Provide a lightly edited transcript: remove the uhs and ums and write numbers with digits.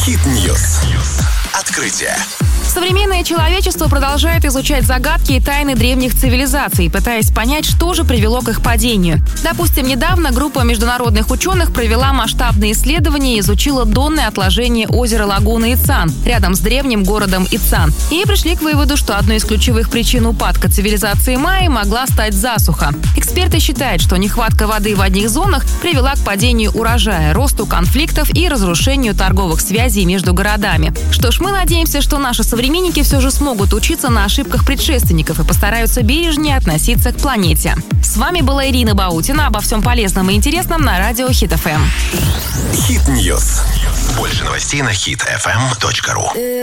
Хит-ньюс. Открытие. Современное человечество продолжает изучать загадки и тайны древних цивилизаций, пытаясь понять, что же привело к их падению. Допустим, недавно группа международных ученых провела масштабные исследования и изучила донное отложение озера Лагуна Ицан, рядом с древним городом Ицан. И пришли к выводу, что одной из ключевых причин упадка цивилизации майя могла стать засуха. Эксперты считают, что нехватка воды в одних зонах привела к падению урожая, росту конфликтов и разрушению торговых связей между городами. Что ж, мы надеемся, что наши современники все же смогут учиться на ошибках предшественников и постараются бережнее относиться к планете. С вами была Ирина Баутина. Обо всем полезном и интересном на радио Хит ФМ. Хит-ньюс. Больше новостей на hitfm.ru.